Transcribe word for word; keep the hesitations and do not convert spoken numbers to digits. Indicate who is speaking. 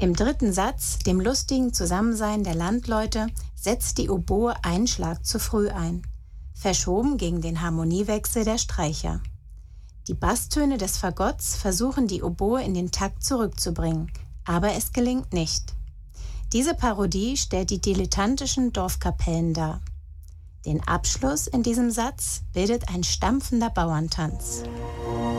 Speaker 1: Im dritten Satz, dem lustigen Zusammensein der Landleute, setzt die Oboe einen Schlag zu früh ein, verschoben gegen den Harmoniewechsel der Streicher. Die Basstöne des Fagotts versuchen die Oboe in den Takt zurückzubringen, aber es gelingt nicht. Diese Parodie stellt die dilettantischen Dorfkapellen dar. Den Abschluss in diesem Satz bildet ein stampfender Bauerntanz.